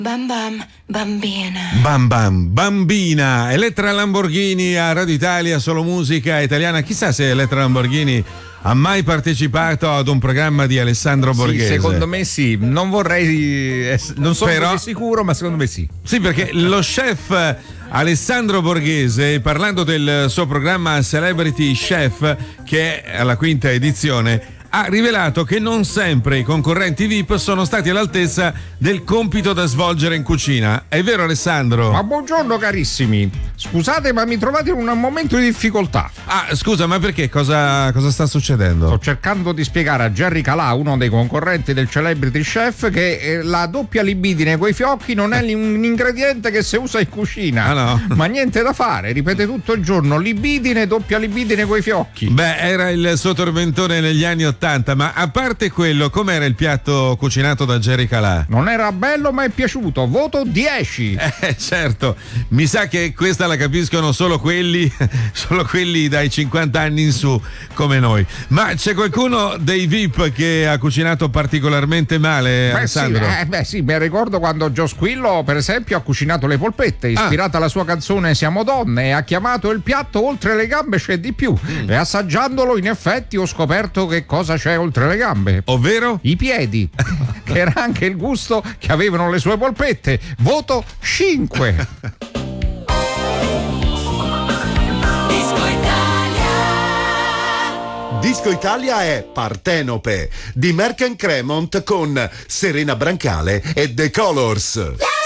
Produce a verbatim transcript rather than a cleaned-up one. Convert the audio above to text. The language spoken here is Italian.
Bam bam, bambina. Bam bam, bambina. Elettra Lamborghini a Radio Italia, solo musica italiana. Chissà se Elettra Lamborghini ha mai partecipato ad un programma di Alessandro Borghese. Sì, secondo me sì. Non vorrei, non sono Però, così sicuro, ma secondo me sì. Sì, perché lo chef Alessandro Borghese, parlando del suo programma Celebrity Chef, che è alla quinta edizione, ha rivelato che non sempre i concorrenti V I P sono stati all'altezza del compito da svolgere in cucina. È vero, Alessandro? Ma buongiorno carissimi, scusate ma mi trovate in un momento di difficoltà. Ah, scusa, ma perché? Cosa, cosa sta succedendo? Sto cercando di spiegare a Jerry Calà, uno dei concorrenti del Celebrity Chef, che eh, la doppia libidine coi fiocchi non è un ingrediente che si usa in cucina. Ah, no? Ma niente da fare, ripete tutto il giorno, libidine, doppia libidine coi fiocchi. Beh, era il suo tormentone negli anni ottanta, ma a parte quello, com'era il piatto cucinato da Jerry Calà? Non era bello ma è piaciuto, voto dieci. Eh, certo, mi sa che questa la capiscono solo quelli, solo quelli dai cinquanta anni in su, come noi. Ma c'è qualcuno dei V I P che ha cucinato particolarmente male, Beh Alessandro? sì, eh, beh sì, mi ricordo quando Gio Squillo, per esempio, ha cucinato le polpette, ispirata alla sua canzone Siamo donne, e ha chiamato il piatto Oltre le gambe c'è di più. Mm. E assaggiandolo, in effetti, ho scoperto che cosa c'è oltre le gambe. Ovvero? I piedi, che era anche il gusto che avevano le sue polpette. Voto cinque. Disco Italia è Partenope di Merck and Cremont con Serena Brancale e The Colors.